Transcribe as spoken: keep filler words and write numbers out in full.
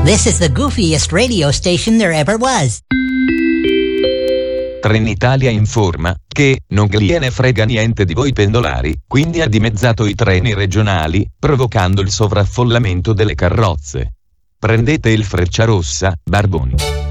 This is the goofiest radio station there ever was. Trenitalia informa che non gliene frega niente di voi pendolari, quindi ha dimezzato i treni regionali, provocando il sovraffollamento delle carrozze. Prendete il Frecciarossa, Barboni.